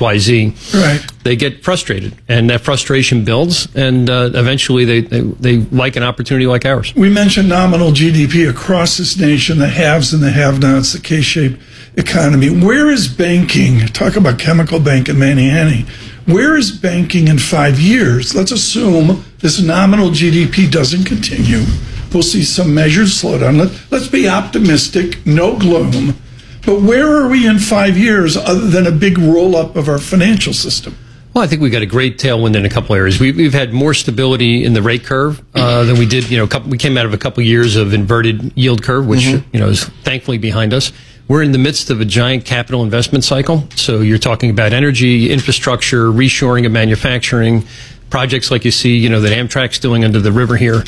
XYZ, they get frustrated. And that frustration builds. And eventually they like an opportunity like ours. We mentioned nominal GDP across this nation, the haves and the have-nots, the K-shaped economy. Where is banking? Talk about Chemical Bank and Manny. Where is banking in 5 years? Let's assume this nominal GDP doesn't continue. We'll see some measured slowdown. Let's be optimistic, no gloom. But where are we in 5 years other than a big roll-up of our financial system? Well, I think we've got a great tailwind in a couple areas. We've had more stability in the rate curve than we did. We came out of a couple years of inverted yield curve, which is thankfully behind us. we're in the midst of a giant capital investment cycle. So you're talking about energy, infrastructure, reshoring of manufacturing, projects like you see, that Amtrak's doing under the river here.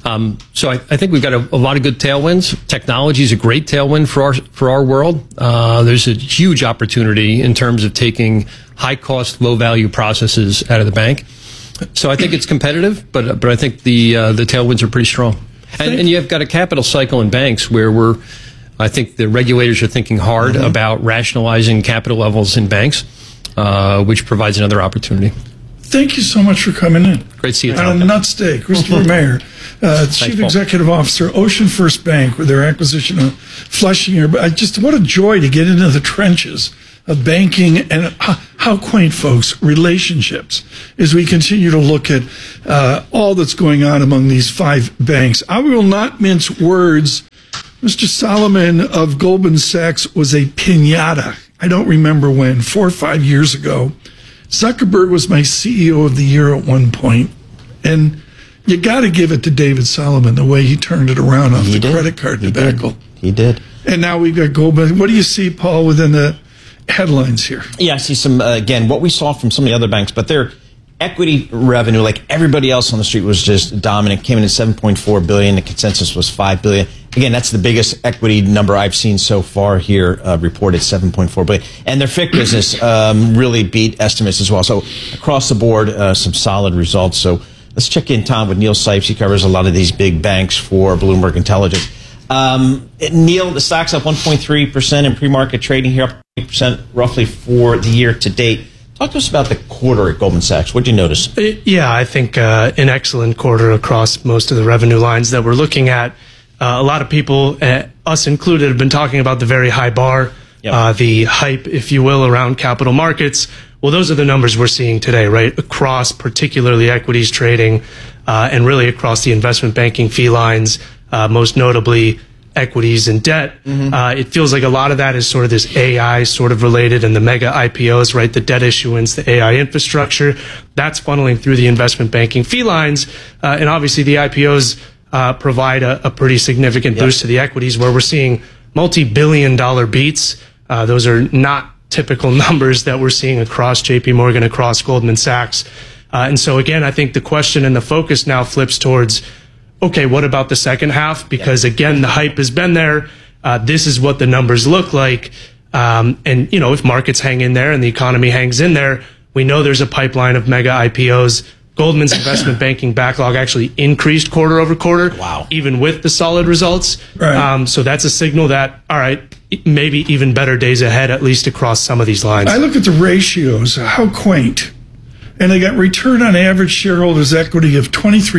So I think we've got a lot of good tailwinds. Technology is a great tailwind for our world. There's a huge opportunity in terms of taking high cost, low value processes out of the bank. So I think it's competitive, but I think the tailwinds are pretty strong. And you've got a capital cycle in banks where I think the regulators are thinking hard about rationalizing capital levels in banks, which provides another opportunity. Thank you so much for coming in. Great to see you, On a nut steak, Christopher Mayer, Chief Executive Officer, Ocean First Bank, with their acquisition of Flushing. What a joy to get into the trenches of banking, and how quaint, folks, relationships, as we continue to look at all that's going on among these 5 banks. I will not mince words. Mr. Solomon of Goldman Sachs was a piñata. I don't remember when, 4 or 5 years ago. Zuckerberg was my CEO of the year at one point, and you got to give it to David Solomon, the way he turned it around off the credit card debacle. He did. And now we've got Goldman. What do you see, Paul, within the headlines here? Yeah, I see some, again, what we saw from some of the other banks, but their equity revenue, like everybody else on the street, was just dominant. Came in at $7.4 billion. The consensus was $5 billion. Again, that's the biggest equity number I've seen so far here, reported $7.4 billion. And their FICC business really beat estimates as well. So across the board, some solid results. So let's check in, Tom, with Neil Sipes. He covers a lot of these big banks for Bloomberg Intelligence. Neil, the stock's up 1.3% in pre-market trading here, up 8% roughly for the year to date. Talk to us about the quarter at Goldman Sachs. What did you notice? Yeah, I think an excellent quarter across most of the revenue lines that we're looking at. A lot of people, us included, have been talking about the very high bar, the hype, if you will, around capital markets. Well, those are the numbers we're seeing today, right? Across particularly equities trading and really across the investment banking fee lines, most notably equities and debt. It feels like a lot of that is sort of this AI sort of related, and the mega IPOs, right? The debt issuance, the AI infrastructure, that's funneling through the investment banking fee lines. And obviously the IPOs provide a pretty significant boost to the equities, where we're seeing multi-billion-dollar beats. Those are not typical numbers that we're seeing across JP Morgan, across Goldman Sachs. And so again, I think the question and the focus now flips towards, okay, what about the second half? Because again, the hype has been there. This is what the numbers look like. And, if markets hang in there and the economy hangs in there, we know there's a pipeline of mega IPOs. Goldman's investment banking backlog actually increased quarter over quarter, even with the solid results. Right. So that's a signal that, all right, maybe even better days ahead, at least across some of these lines. I look at the ratios, how quaint. And they got return on average shareholders' equity of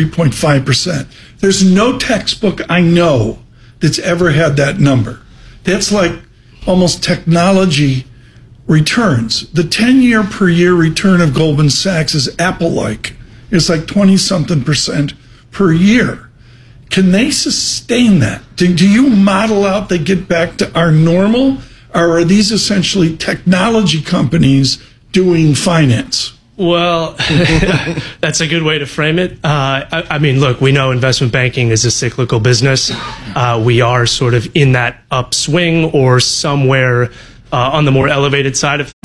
23.5%. There's no textbook I know that's ever had that number. That's like almost technology returns. The 10-year per year return of Goldman Sachs is Apple-like. It's like 20-something% per year. Can they sustain that? Do you model out they get back to our normal? Or are these essentially technology companies doing finance? Well, that's a good way to frame it. I mean, look, we know investment banking is a cyclical business. We are sort of in that upswing or somewhere on the more elevated side of.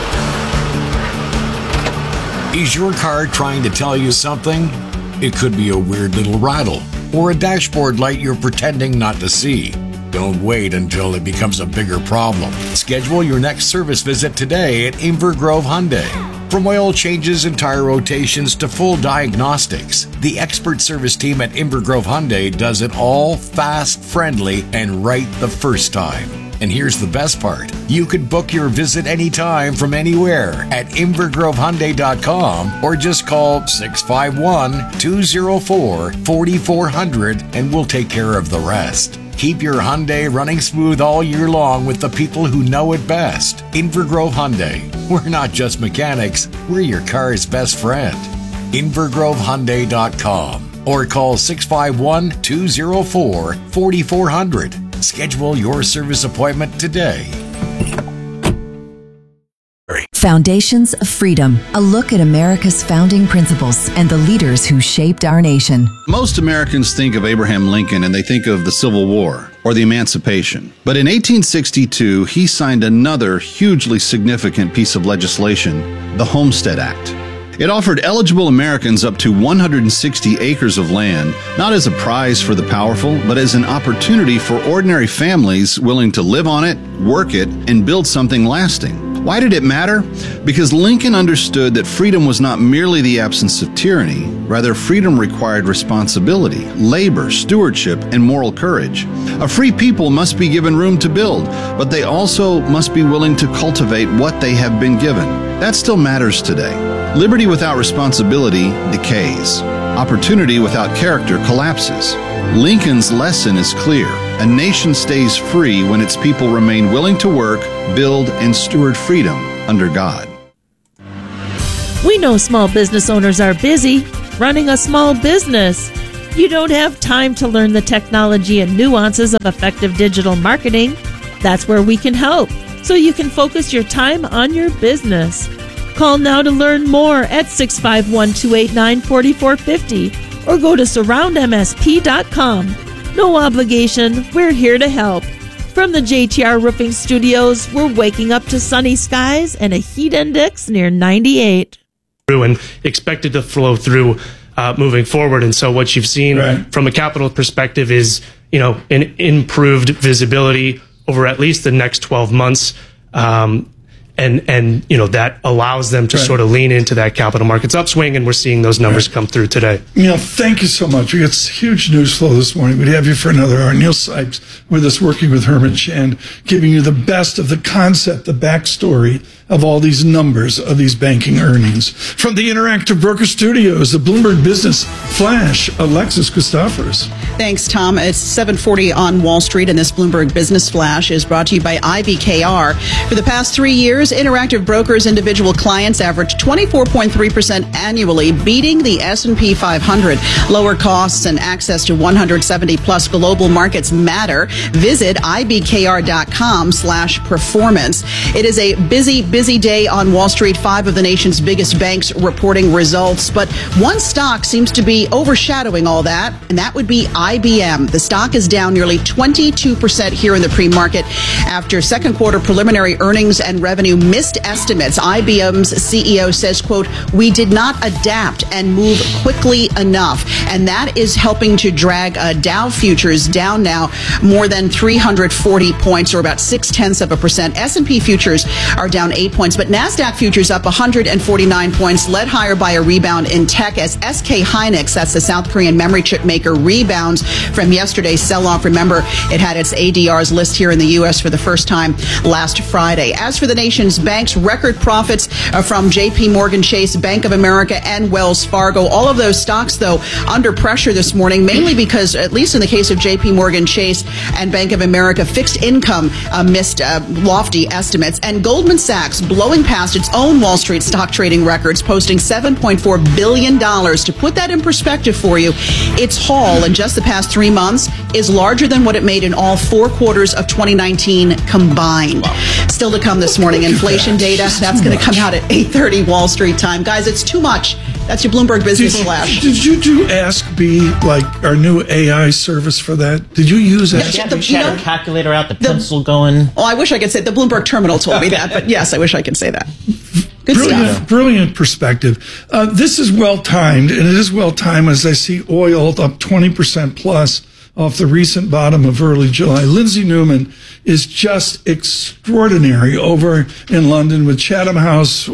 Is your car trying to tell you something? It could be a weird little rattle or a dashboard light you're pretending not to see. Don't wait until it becomes a bigger problem. Schedule your next service visit today at Inver Grove Hyundai. From oil changes and tire rotations to full diagnostics, the expert service team at Inver Grove Hyundai does it all fast, friendly, and right the first time. And here's the best part. You could book your visit anytime from anywhere at InvergroveHyundai.com or just call 651-204-4400 and we'll take care of the rest. Keep your Hyundai running smooth all year long with the people who know it best. Inver Grove Hyundai. We're not just mechanics, we're your car's best friend. InvergroveHyundai.com or call 651-204-4400. Schedule your service appointment today. Foundations of Freedom, a look at America's founding principles and the leaders who shaped our nation. Most Americans think of Abraham Lincoln and they think of the Civil War or the Emancipation. But in 1862, he signed another hugely significant piece of legislation, the Homestead Act. It offered eligible Americans up to 160 acres of land, not as a prize for the powerful, but as an opportunity for ordinary families willing to live on it, work it, and build something lasting. Why did it matter? Because Lincoln understood that freedom was not merely the absence of tyranny. Rather, freedom required responsibility, labor, stewardship, and moral courage. A free people must be given room to build, but they also must be willing to cultivate what they have been given. That still matters today. Liberty without responsibility decays. Opportunity without character collapses. Lincoln's lesson is clear. A nation stays free when its people remain willing to work, build, and steward freedom under God. We know small business owners are busy running a small business. You don't have time to learn the technology and nuances of effective digital marketing. That's where we can help, so you can focus your time on your business. Call now to learn more at 651-289-4450 or go to surroundmsp.com. No obligation, we're here to help. From the JTR Roofing Studios, we're waking up to sunny skies and a heat index near 98. And expected to flow through moving forward. And so what you've seen from a capital perspective is, an improved visibility over at least the next 12 months. And that allows them to sort of lean into that capital markets upswing, and we're seeing those numbers come through today. Neil, thank you so much. We got huge news flow this morning. We'd have you for another hour. Neil Sipes with us, working with Herman Chand, giving you the best of the concept, the backstory of all these numbers of these banking earnings. From the Interactive Broker Studios, the Bloomberg Business Flash, Alexis Christoforous. Thanks, Tom. It's 7:40 on Wall Street, and this Bloomberg Business Flash is brought to you by IBKR. For the past 3 years, Interactive Brokers' individual clients averaged 24.3% annually, beating the S&P 500. Lower costs and access to 170-plus global markets matter. Visit ibkr.com/performance. It is a busy day on Wall Street. 5 of the nation's biggest banks reporting results, but one stock seems to be overshadowing all that, and that would be IBM. The stock is down nearly 22% here in the pre-market after second quarter preliminary earnings and revenue missed estimates. IBM's CEO says, quote, "We did not adapt and move quickly enough." And that is helping to drag Dow futures down now more than 340 points, or about 0.6%. S&P futures are down 8 points, but NASDAQ futures up 149 points, led higher by a rebound in tech as SK Hynix, that's the South Korean memory chip maker, rebounds from yesterday's sell-off. Remember, it had its ADRs list here in the U.S. for the first time last Friday. As for the nation's banks, record profits from JP Morgan Chase, Bank of America, and Wells Fargo. All of those stocks, though, under pressure this morning, mainly because, at least in the case of JP Morgan Chase and Bank of America, fixed income missed lofty estimates, and Goldman Sachs blowing past its own Wall Street stock trading records, posting $7.4 billion. To put that in perspective for you, its haul in just the past 3 months is larger than what it made in all 4 quarters of 2019 combined. Still to come this morning, inflation data, that's going to come out at 8:30 Wall Street time. Guys, it's too much. That's your Bloomberg Business Flash. Did you do Ask B, like our new AI service for that? Did you use Ask B? She had her calculator out, the pencil going. Oh, I wish I could say the Bloomberg Terminal told me that, but yes, I wish I could say that. Good stuff. Brilliant perspective. This is well timed, and it is well timed as I see oil up 20% plus off the recent bottom of early July. Lindsay Newman is just extraordinary over in London with Chatham House,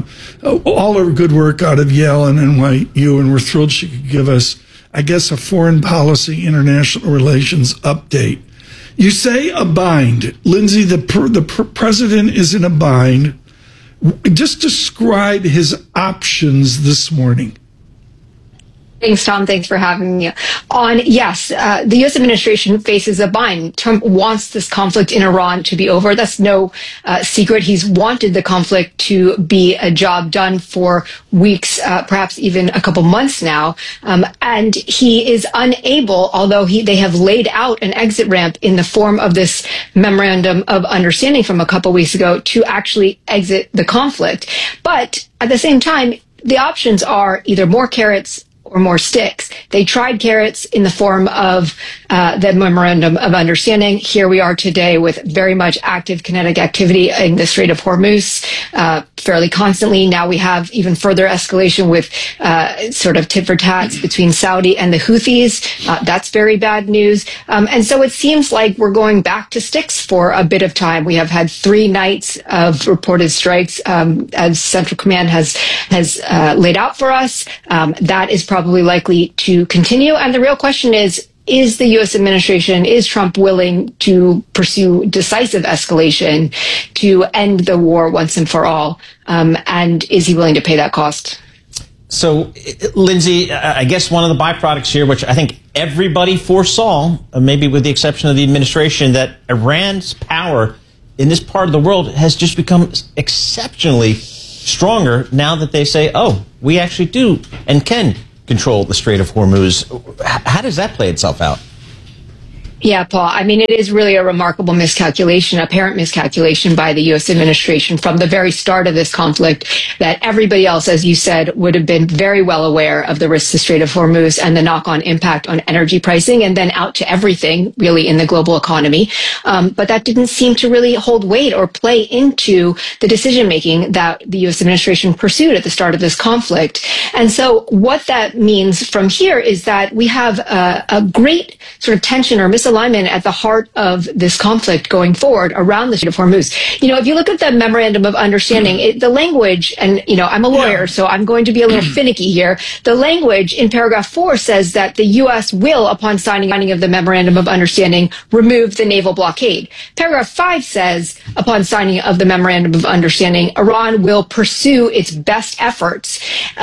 all her good work out of Yale and NYU, and we're thrilled she could give us, I guess, a foreign policy, international relations update. You say a bind. Lindsay, the president is in a bind. Just describe his options this morning. Thanks, Tom. Thanks for having me on. Yes, the U.S. administration faces a bind. Trump wants this conflict in Iran to be over. That's no secret. He's wanted the conflict to be a job done for weeks, perhaps even a couple months now. And he is unable, although they have laid out an exit ramp in the form of this memorandum of understanding from a couple weeks ago, to actually exit the conflict. But at the same time, the options are either more carrots or more sticks. They tried carrots in the form of the memorandum of understanding. Here we are today with very much active kinetic activity in the Strait of Hormuz, fairly constantly. Now we have even further escalation with sort of tit for tats between Saudi and the Houthis. That's very bad news. And so it seems like we're going back to sticks for a bit of time. We have had 3 nights of reported strikes, as Central Command has laid out for us. That is probably likely to continue. And the real question is the U.S. administration, is Trump willing to pursue decisive escalation to end the war once and for all? And is he willing to pay that cost? So, Lindsay, I guess one of the byproducts here, which I think everybody foresaw, maybe with the exception of the administration, that Iran's power in this part of the world has just become exceptionally stronger now that they say, oh, we actually do and can control the Strait of Hormuz. How does that play itself out? Yeah, Paul. I mean, it is really a remarkable miscalculation, apparent miscalculation by the U.S. administration from the very start of this conflict, that everybody else, as you said, would have been very well aware of the risks to Strait of Hormuz and the knock-on impact on energy pricing, and then out to everything really in the global economy. But that didn't seem to really hold weight or play into the decision-making that the U.S. administration pursued at the start of this conflict. And so what that means from here is that we have a great sort of tension or misalignment at the heart of this conflict going forward around the Strait of Hormuz. You know, if you look at the memorandum of understanding, the language, and, you know, I'm a lawyer, so I'm going to be a little finicky here. The language in paragraph 4 says that the U.S. will, upon signing of the memorandum of understanding, remove the naval blockade. Paragraph 5 says, upon signing of the memorandum of understanding, Iran will pursue its best efforts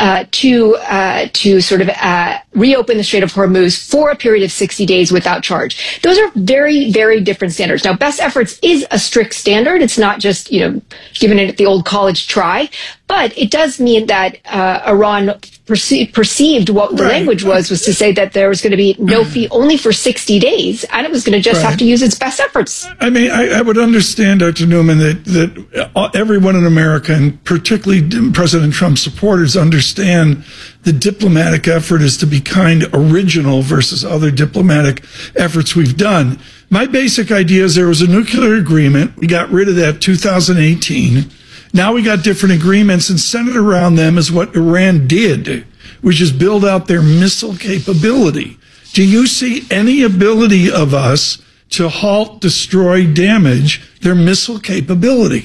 to sort of reopen the Strait of Hormuz for a period of 60 days without charge. Those are very, very different standards. Now, best efforts is a strict standard. It's not just, you know, giving it the old college try. But it does mean that Iran perceived what the language was to say that there was going to be no fee only for 60 days, and it was going to just have to use its best efforts. I mean, I would understand, Dr. Newman, that everyone in America, and particularly President Trump's supporters, understand the diplomatic effort is to be kind, original versus other diplomatic efforts we've done. My basic idea is there was a nuclear agreement. We got rid of that 2018. Now we got different agreements, and centered around them is what Iran did, which is build out their missile capability. Do you see any ability of us to halt, destroy, damage their missile capability?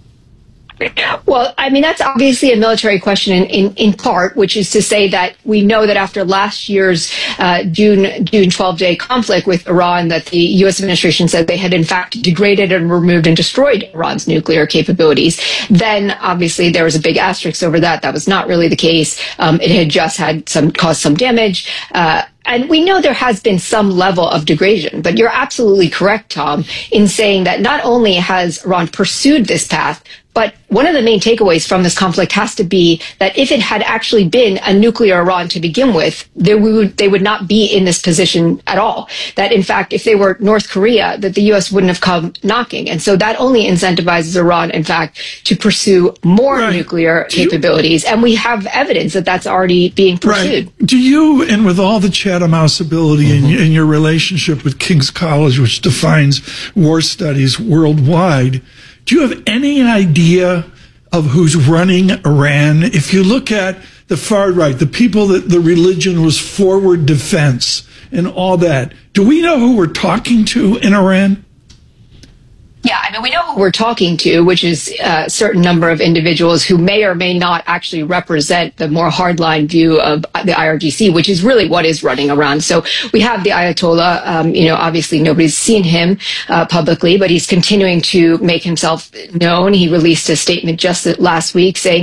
Well, I mean, that's obviously a military question in part, which is to say that we know that after last year's June 12-day conflict with Iran, that the U.S. administration said they had in fact degraded and removed and destroyed Iran's nuclear capabilities. Then obviously there was a big asterisk over that. That was not really the case. It had just caused some damage. And we know there has been some level of degradation, but you're absolutely correct, Tom, in saying that not only has Iran pursued this path, but one of the main takeaways from this conflict has to be that if it had actually been a nuclear Iran to begin with, they would not be in this position at all. That, in fact, if they were North Korea, that the U.S. wouldn't have come knocking. And so that only incentivizes Iran, in fact, to pursue more nuclear capabilities. And we have evidence that that's already being pursued. Right. Do you, and with all the Chatham House ability in your relationship with King's College, which defines war studies worldwide, do you have any idea of who's running Iran? If you look at the far right, the people that the religion was forward defense and all that, do we know who we're talking to in Iran? Yeah, I mean, we know who we're talking to, which is a certain number of individuals who may or may not actually represent the more hardline view of the IRGC, which is really what is running Iran. So we have the Ayatollah. Obviously nobody's seen him publicly, but he's continuing to make himself known. He released a statement just last week saying that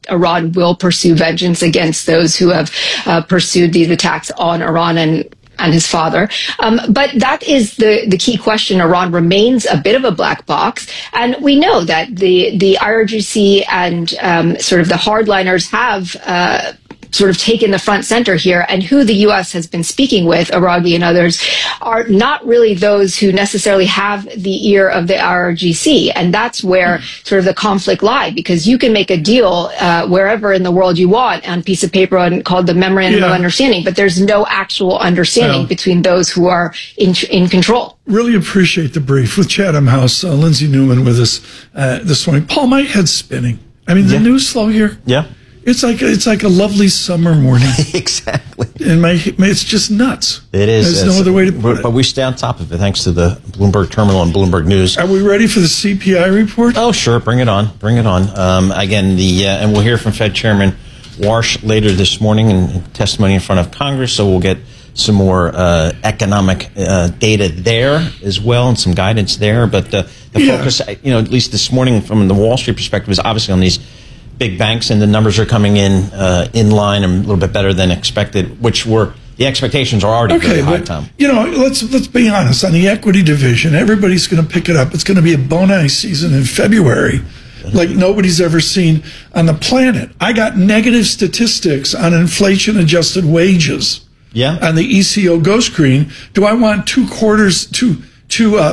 Iran will pursue vengeance against those who have pursued these attacks on Iran and his father. But that is the key question. Iran remains a bit of a black box. And we know that the IRGC and sort of the hardliners have sort of taken the front center here, and who the U.S. has been speaking with, Araghi and others, are not really those who necessarily have the ear of the IRGC. And that's where sort of the conflict lies, because you can make a deal wherever in the world you want on a piece of paper and called the Memorandum of Understanding, but there's no actual understanding between those who are in control. Really appreciate the brief with Chatham House. Lindsay Newman with us this morning. Paul, my head's spinning. I mean, the news flow here. Yeah. It's like a lovely summer morning. Exactly. And it's just nuts. It is. There's no other way to put it. But we stay on top of it thanks to the Bloomberg Terminal and Bloomberg News. Are we ready for the CPI report? Oh, sure. Bring it on. Bring it on. Again, and we'll hear from Fed Chairman Warsh later this morning in testimony in front of Congress. So we'll get some more economic data there as well, and some guidance there. But the focus, at least this morning from the Wall Street perspective, is obviously on these big banks, and the numbers are coming in line and a little bit better than expected, which were the expectations are already very high, Tom. Let's be honest. On the equity division, everybody's going to pick it up. It's going to be a boni season in February like nobody's ever seen on the planet. I got negative statistics on inflation-adjusted wages on the ECO Go screen. Do I want two